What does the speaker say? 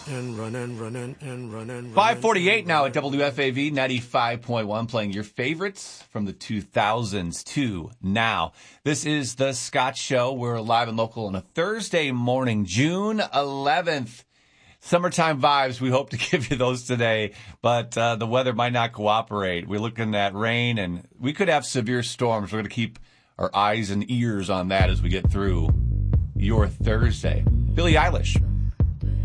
And running. 5:48 now at WFAV 95.1, playing your favorites from the 2000s to now. This is The Scott Show. We're live and local on a Thursday morning, June 11th. Summertime vibes, we hope to give you those today, but the weather might not cooperate. We're looking at rain, and we could have severe storms. We're going to keep our eyes and ears on that as we get through your Thursday. Billie Eilish.